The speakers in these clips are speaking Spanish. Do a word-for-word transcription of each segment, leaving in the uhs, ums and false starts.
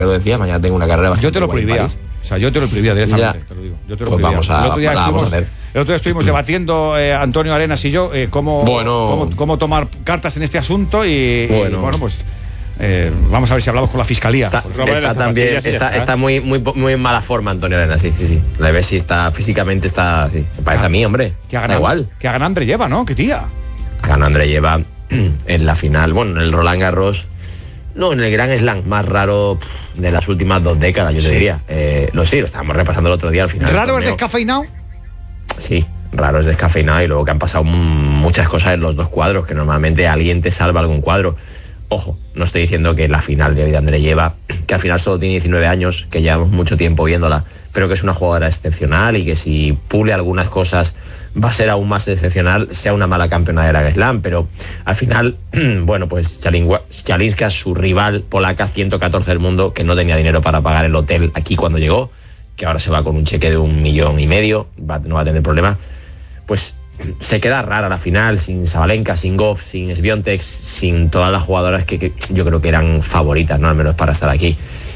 lo decía, mañana tengo una carrera bastante Yo te lo prohibía. O sea, yo te lo prohibía directamente, ya. te lo digo. Yo te lo pues vamos a, el otro día vamos estuvimos, a hacer. El otro día estuvimos debatiendo, eh, Antonio Arenas y yo, eh, cómo, bueno. cómo, cómo tomar cartas en este asunto y bueno, y, bueno pues eh, vamos a ver si hablamos con la fiscalía. Está, está también, está, está, está muy, muy, muy en mala forma Antonio Arenas, sí, sí, sí. La ves si está físicamente, está, sí. Me parece ah, a mí, hombre. Que hagan igual. Que hagan André lleva, ¿no? ¿Qué tía? Hagan André lleva en la final, bueno, en el Roland Garros. No, en el Grand Slam más raro de las últimas dos décadas, yo sí. te diría. Eh, lo sí, lo estábamos repasando el otro día al final. ¿Raro es descafeinado? Sí, raro es descafeinado y luego que han pasado muchas cosas en los dos cuadros, que normalmente alguien te salva algún cuadro. Ojo, no estoy diciendo que la final de hoy de Andreyeva, que al final solo tiene diecinueve años, que llevamos mucho tiempo viéndola, pero que es una jugadora excepcional y que si pule algunas cosas va a ser aún más excepcional, sea una mala campeona de Grand Slam, pero al final, bueno, pues Jalinska, su rival polaca, ciento catorce del mundo, que no tenía dinero para pagar el hotel aquí cuando llegó, que ahora se va con un cheque de un millón y medio, va, no va a tener problema, pues se queda rara la final, sin Sabalenka, sin Goff, sin Swiatek, sin todas las jugadoras que, que yo creo que eran favoritas, ¿no? Al menos para estar aquí.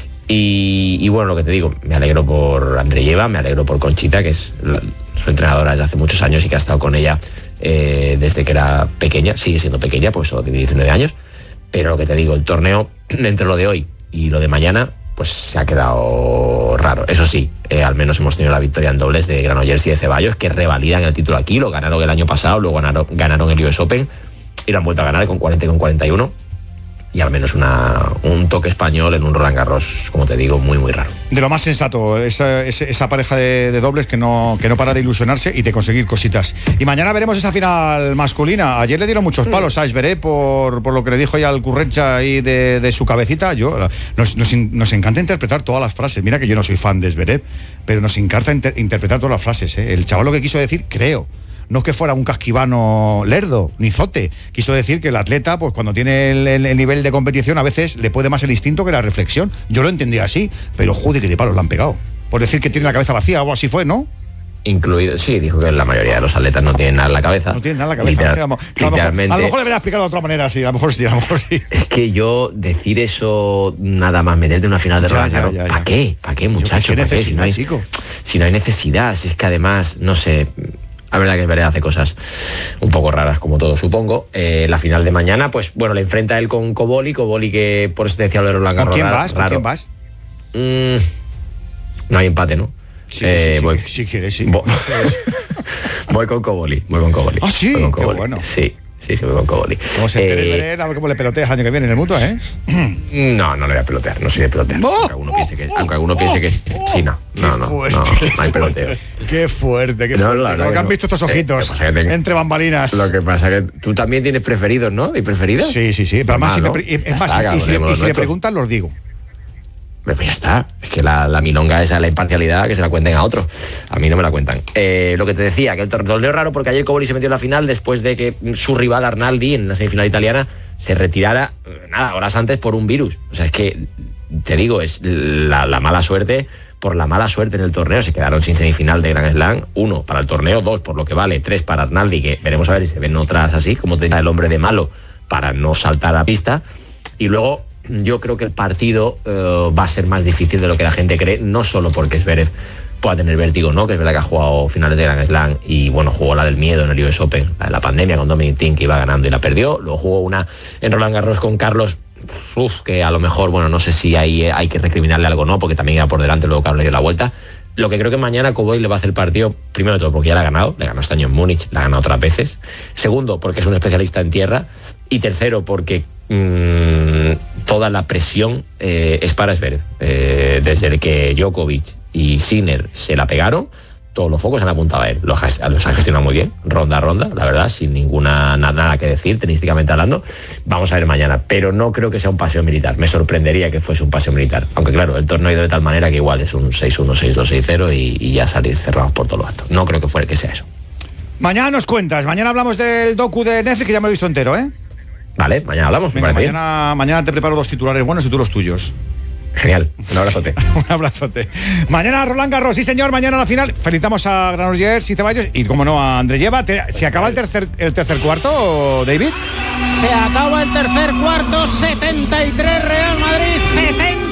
Y, y bueno, lo que te digo, me alegro por Andreyeva, me alegro por Conchita, que es la, su entrenadora desde hace muchos años y que ha estado con ella eh, desde que era pequeña, sigue siendo pequeña, pues solo tiene diecinueve años, pero lo que te digo, el torneo, entre lo de hoy y lo de mañana, pues se ha quedado raro. Eso sí, eh, al menos hemos tenido la victoria en dobles de Granollers y de Ceballos, que revalidan el título aquí, lo ganaron el año pasado, luego ganaron, ganaron el U S Open y lo han vuelto a ganar con cuarenta y con cuarenta y uno. Y al menos una, un toque español en un Roland Garros, como te digo, muy, muy raro. De lo más sensato, esa, esa pareja de, de dobles que no, que no para de ilusionarse y de conseguir cositas. Y mañana veremos esa final masculina. Ayer le dieron muchos palos a Zverev por, por lo que le dijo ya al Currencha ahí de, de su cabecita. Yo, nos, nos, nos encanta interpretar todas las frases. Mira que yo no soy fan de Zverev, pero nos encanta inter, interpretar todas las frases, ¿eh? El chaval lo que quiso decir, creo, no es que fuera un casquivano lerdo, ni zote. Quiso decir que el atleta, pues cuando tiene el, el, el nivel de competición, a veces le puede más el instinto que la reflexión. Yo lo entendía así, pero joder, que de palos le han pegado. Por decir que tiene la cabeza vacía, o así fue, ¿no? Incluido, sí, dijo que la mayoría de los atletas no tienen nada en la cabeza. No tienen nada en la cabeza. Literal, no, que a, lo mejor, a lo mejor debería explicarlo de otra manera, sí, a lo mejor sí, a lo mejor sí. Es que yo decir eso, nada más meterte en una final de Roland Garros, ¿para qué? ¿Para qué, muchacho? ¿Qué necesidad, si no hay, chico? Si no hay necesidad, si es que además, no sé... La verdad que es verdad, hace cosas un poco raras, como todo, supongo. Eh, la final de mañana, pues bueno, le enfrenta él con Koboli, Koboli que por eso te decía lo de Roland Garros. ¿Con quién vas? ¿Con quién vas? Mm, no hay empate, ¿no? Sí, eh, sí, voy, sí, sí, quieres, sí. Voy, voy con Koboli, voy con Koboli. Ah, sí, con qué Koboli. bueno. Sí. Sí, sí, voy con Koboli. Como se entere, eh, a ver cómo le peloteas año que viene en el Mutua, ¿eh? No, no le voy a pelotear, no soy de pelotear. ¡Oh! Aunque alguno piense que, aunque alguno piense que sí, no. No, no, no, no hay peloteo. Qué fuerte, qué no, fuerte. La, Como que no. han visto estos ojitos eh, tengo, entre bambalinas. Lo que pasa es que tú también tienes preferidos, ¿no? ¿Y preferidas? Sí, sí, sí. Pero además, si, ¿no? me, es más, está, y si, y si le preguntan, los digo. Pues ya está, es que la, la milonga esa, la imparcialidad, que se la cuenten a otro. A mí no me la cuentan. Eh, lo que te decía, que el torneo es raro porque ayer Koboli se metió en la final después de que su rival Arnaldi, en la semifinal italiana, se retirara, nada, horas antes por un virus. O sea, es que, te digo, es la, la mala suerte por la mala suerte en el torneo. Se quedaron sin semifinal de Grand Slam. Uno, para el torneo. Dos, por lo que vale. Tres, para Arnaldi, que veremos a ver si se ven otras así, como tenía el hombre de malo para no saltar a la pista. Y luego... yo creo que el partido uh, va a ser más difícil de lo que la gente cree, no solo porque Zverev pueda tener vértigo, ¿no? Que es verdad que ha jugado finales de Grand Slam y bueno, jugó la del miedo en el U S Open, la de la pandemia con Dominic Thiem, que iba ganando y la perdió. Luego jugó una en Roland Garros con Carlos, uf, que a lo mejor, bueno, no sé si hay, hay que recriminarle algo o no, porque también iba por delante, luego Carlos le dio la vuelta. Lo que creo que mañana Koboli le va a hacer el partido, primero de todo, porque ya la ha ganado, le ganó este año en Múnich, la ha ganado otras veces. Segundo, porque es un especialista en tierra. Y tercero, porque mmm, toda la presión eh, es para Zverev. Eh, desde el que Djokovic y Sinner se la pegaron, todos los focos han apuntado a él. Los, los ha gestionado muy bien, ronda a ronda, la verdad, sin ninguna nada que decir, tenísticamente hablando. Vamos a ver mañana, pero no creo que sea un paseo militar. Me sorprendería que fuese un paseo militar. Aunque claro, el torneo ha ido de tal manera que igual es un seis uno, seis dos, seis cero y, y ya salís cerrados por todo lo alto. No creo que fuera que sea eso. Mañana nos cuentas, mañana hablamos del docu de Netflix, que ya me lo he visto entero, ¿eh? Vale, mañana hablamos, Venga, me parece mañana, bien. Mañana te preparo dos titulares buenos y tú los tuyos. Genial, un abrazote. Un abrazote. Mañana Roland Garros, sí señor, mañana la final. Felicitamos a Granollers y Ceballos y, como no, a Andreyeva. ¿Se acaba el tercer, el tercer cuarto, David? Se acaba el tercer cuarto, setenta y tres Real Madrid, setenta